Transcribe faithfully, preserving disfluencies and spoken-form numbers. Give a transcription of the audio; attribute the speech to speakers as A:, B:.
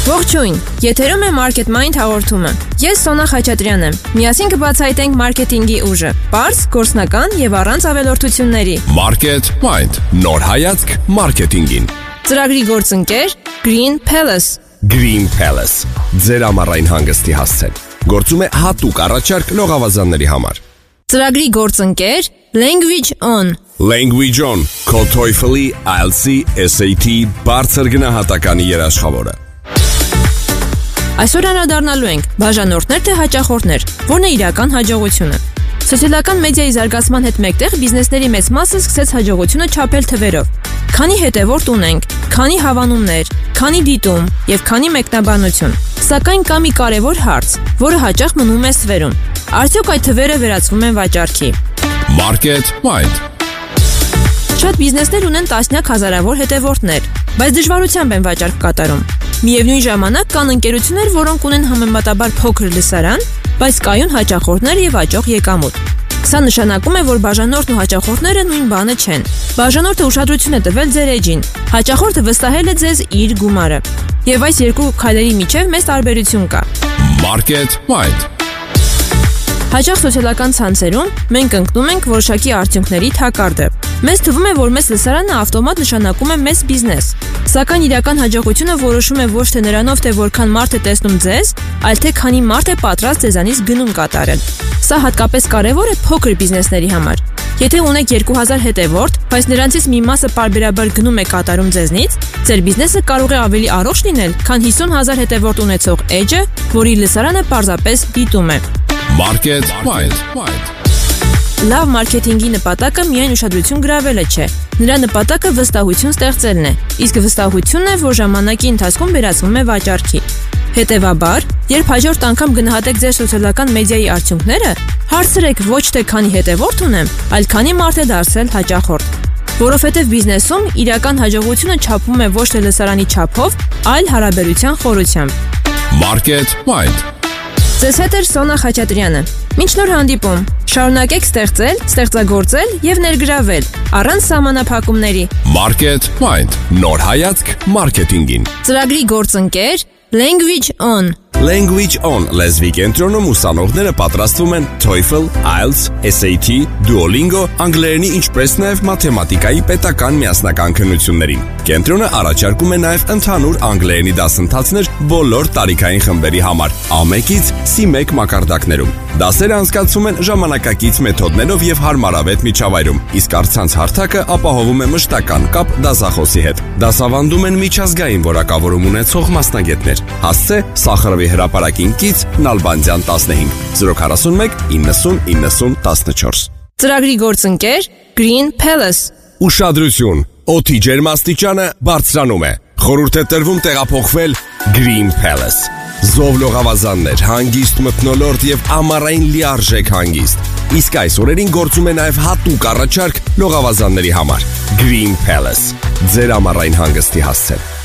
A: Ողջույն, եթերում է Market Mind հաղորդումը։ Ես Սոնա Խաչատրյանն եմ։ Միասին կբացահայտենք մարքեթինգի ուժը, պարզ, գործնական եւ առանց ավելորդությունների։
B: Market Mind, նոր հայացք մարքեթինգին։
A: Ծրագրի գործընկեր Green Palace։
B: Green Palace, ձեր ամառային հանգստի հասցեն։ Գործում է հատուկ առաջարկ լողավազանների համար։
A: Ծրագրի գործընկեր Language On։
B: Language On, քո TOEFL-ի, I E L T S-ի, S A T բարձր գնահատականի երաշխավորը։
A: Այսօր անդրադառնալու ենք բաժանորդներ թե հաճախորդներ, որն է իրական հաջողությունը։ Սոցիալական մեդիայի զարգացման հետ մեկտեղ բիզնեսների մեծ մասը սկսեց հաջողությունը չափել թվերով։ Քանի հետևորդ ունենք, քանի հավանումներ, քանի դիտում եւ քանի մեկնաբանություն։ Սակայն կա մի կարևոր հարց, որը հաճախ մնում է ստվերում։ Արդյոք այդ թվերը վերածվում են վաճառքի։
B: Market Mind։
A: Շատ բիզնեսներ ունեն տասնյակ հազարավոր հետևորդներ, բայց դժվարությամբ են վաճառք կատարում։ Միևնույն ժամանակ կան ընկերություններ, որոնք ունեն համեմատաբար փոքր լսարան, բայց կայուն հաճախորդներ եւ աճող եկամուտ։ Սա նշանակում է, որ բաժանորդն ու հաճախորդները նույն բանը չեն։ Բաժանորդը ուշադրություն է տվել ձեր էջին, հաճախորդը վստահել է ձեզ իր գումարը։ Եվ այս երկու քայլերի միջև մեծ տարբերություն կա։
B: Market Mind։
A: Հաճախ սոցիալական ցանցերում մենք ընկնում ենք որոշակի արդյունքների թակարդը։ Մեզ թվում է, որ մեծ լսարանը ավտոմատ նշանակում է մեծ բիզնես։ Սակայն իրական հաջողությունը որոշում է ոչ թե նրանով, թե որքան մարդ է տեսնում ձեզ, այլ թե քանի մարդ է պատրաստ ձեզանից գնում կատարել։ Սա հատկապես կարևոր է փոքր բիզնեսների համար։ Եթե ունեք երկու հազար հետևորդ, բայց նրանցից մի մասը պարբերաբար գնում է կատարում ձեզնից, ձեր բիզնեսը կարող է ավելի առողջ լինել, քան հիսուն հազար հետևորդ ունեցող էջը, որի լսարանը պարզապես դիտում է։
B: Market Mind։
A: Լավ մարքեթինգի նպատակը միայն ուշադրություն գրավելը չէ։ Նրա նպատակը վստահություն ստեղծելն է, իսկ վստահությունն է, որ ժամանակի ընթացքում վերածվում է վաճառքի։ Հետևաբար, երբ հաջորդ անգամ գնահատեք ձեր սոցիալական մեդիայի արդյունքները, հարցրեք ոչ թե քանի հետևորդ ունեմ, այլ քանի մարդ է դարձել հաճախորդ։ Որովհետև բիզնեսում իրական հաջողությունը չափվում է ոչ թե լսարանի չափով, այլ հարաբերության խորությամբ։
B: Market Mind։
A: Ձեզ հետ է Սոնա Խաչատրյանը։ Մինչ նոր հանդիպում, շարունակեք ստեղծել, ստեղծագործել եւ ներգրավել առանց սահմանափակումների։
B: Market Mind, նոր հայացք մարքեթինգին։
A: Ծրագրի գործընկեր Language On։
B: Language On լեզվի կենտրոնում ուսանողները պատրաստվում են TOEFL, I E L T S, S A T, Duolingo, անգլերենի ինչպես նաև մաթեմատիկայի պետական միասնական քննություններին։ Կենտրոնը առաջարկում է նաև ընդհանուր անգլերենի դասընթացներ բոլոր տարիքային խմբերի համար, A one-ից C one մակարդակներում։ Դասերը անցկացվում են ժամանակակից մեթոդներով եւ հարմարավետ միջավայրում, իսկ առցանց հարթակը ապահովում է մշտական կապ դասախոսի հետ։ Դասավանդում են միջազգային որակավորում ունեցող մասնագետներ։ Հասցե Սախարովի հրապարակին կից Նալբանդյան տասնհինգ zero four one ninety ninety fourteen։
A: Ծրագրի գործընկեր Green Palace։
B: Ուշադրություն, օդի ջերմաստիճանը բարձրանում է։ Խորհուրդ է տրվում տեղափոխվել Green Palace։ Զով լողավազաններ, հանգիստ մթնոլորտ եւ ամառային լիարժեք հանգիստ։ Իսկ այս օրերին գործում է նաև հատուկ առաջարկ լողավազանների համար։ Green Palace, ձեր ամառային հանգստի հասցեն։